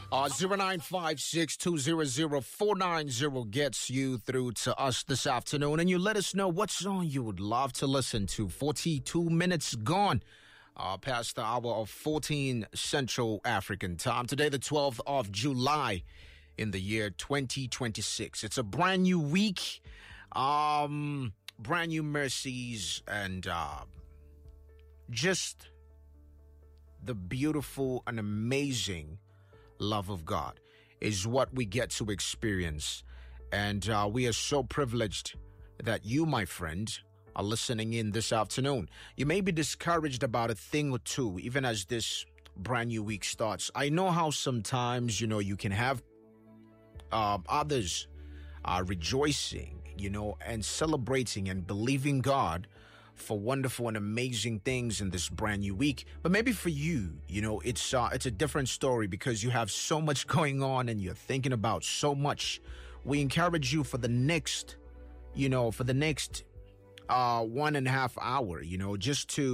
0956-200-490 gets you through to us this afternoon, and you let us know what song you would love to listen to. 42 minutes gone past the hour of 14 Central African time. Today, the 12th of July in the year 2026. It's a brand new week, brand new mercies, and just the beautiful and amazing love of God is what we get to experience. And we are so privileged that you, my friend, are listening in this afternoon. You may be discouraged about a thing or two, even as this brand new week starts. I know how sometimes, you can have others rejoicing, and celebrating and believing God for wonderful and amazing things in this brand new week. But maybe for you, it's a different story because you have so much going on and you're thinking about so much. We encourage you for the next 1.5 hours, just to